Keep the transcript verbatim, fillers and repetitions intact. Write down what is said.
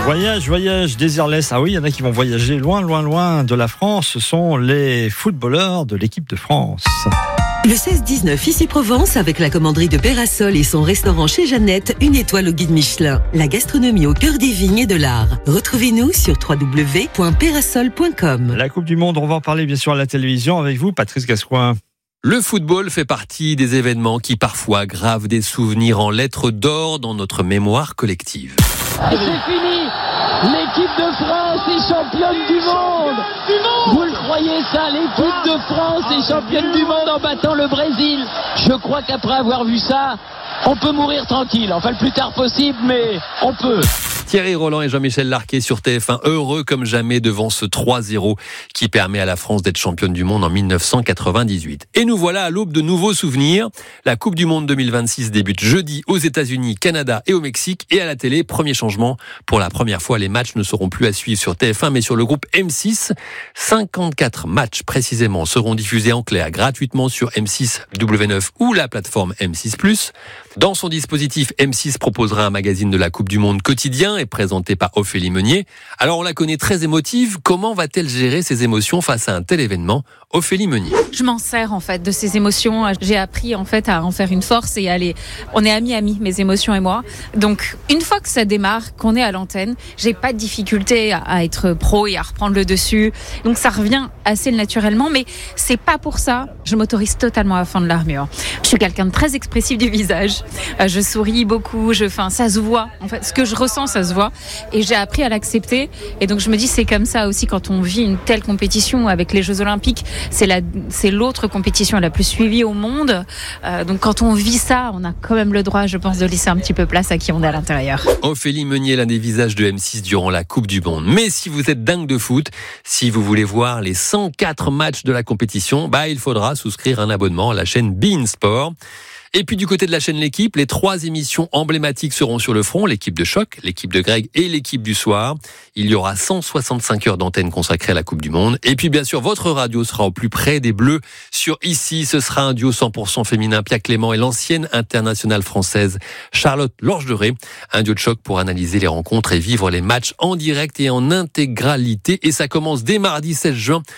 Voyage, voyage, désirless. Ah oui, il y en a qui vont voyager loin, loin, loin de la France. Ce sont les footballeurs de l'équipe de France. Le seize dix-neuf, ici Provence, avec la commanderie de Pérasol et son restaurant chez Jeannette, une étoile au guide Michelin. La gastronomie au cœur des vignes et de l'art. Retrouvez-nous sur w w w point pérasol point com. La Coupe du Monde, on va en parler bien sûr à la télévision avec vous, Patrice Gascoin. Le football fait partie des événements qui parfois gravent des souvenirs en lettres d'or dans notre mémoire collective. C'est fini. L'équipe de France est championne du monde. Vous le croyez ça? L'équipe de France est championne du monde en battant le Brésil. Je crois qu'après avoir vu ça, on peut mourir tranquille. Enfin, le plus tard possible, mais on peut. Thierry Roland et Jean-Michel Larquet sur T F un, heureux comme jamais devant ce trois zéro qui permet à la France d'être championne du monde en dix-neuf cent quatre-vingt-dix-huit. Et nous voilà à l'aube de nouveaux souvenirs. La Coupe du Monde deux mille vingt-six débute jeudi aux États-Unis, Canada et au Mexique. Et à la télé, premier changement. Pour la première fois, les matchs ne seront plus à suivre sur T F un, mais sur le groupe M six. cinquante-quatre matchs précisément seront diffusés en clair gratuitement sur M six W neuf ou la plateforme M six plus. Dans son dispositif, M six proposera un magazine de la Coupe du Monde quotidien et présenté par Ophélie Meunier. Alors on la connaît très émotive. Comment va-t-elle gérer ses émotions face à un tel événement? Ophélie Meunier. Je m'en sers en fait de ces émotions. J'ai appris en fait à en faire une force et à aller. On est amis amis, mes émotions et moi. Donc une fois que ça démarre, qu'on est à l'antenne, j'ai pas de difficulté à, à être pro et à reprendre le dessus. Donc ça revient assez naturellement, mais c'est pas pour ça. Je m'autorise totalement à fendre l'armure. Je suis quelqu'un de très expressif du visage. Euh, je souris beaucoup. Je, enfin, ça se voit. En fait, ce que je ressens, ça se voit. Et j'ai appris à l'accepter. Et donc je me dis, c'est comme ça aussi quand on vit une telle compétition avec les Jeux Olympiques. C'est la, c'est l'autre compétition la plus suivie au monde. Euh, donc quand on vit ça, on a quand même le droit, je pense, de laisser un petit peu place à qui on est à l'intérieur. Ophélie Meunier, l'un des visages de M six durant la Coupe du Monde. Mais si vous êtes dingue de foot, si vous voulez voir les cent quatre matchs de la compétition, bah il faudra souscrire un abonnement à la chaîne beIN Sport. Et puis du côté de la chaîne L'équipe, les trois émissions emblématiques seront sur le front, l'équipe de choc, l'équipe de Greg et l'équipe du soir. Il y aura cent soixante-cinq heures d'antenne consacrées à la Coupe du Monde. Et puis bien sûr, votre radio sera au plus près des Bleus. Sur Ici, ce sera un duo cent pour cent féminin, Pia Clément et l'ancienne internationale française Charlotte Lorgeré. Un duo de choc pour analyser les rencontres et vivre les matchs en direct et en intégralité. Et ça commence dès mardi seize juin